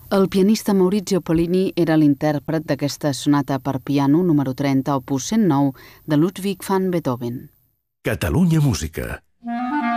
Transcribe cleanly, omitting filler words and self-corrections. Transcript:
El pianista Maurizio Pollini era l'intèrpret d'aquesta sonata per piano número 30, opus 109, de Ludwig van Beethoven. Catalunya Música.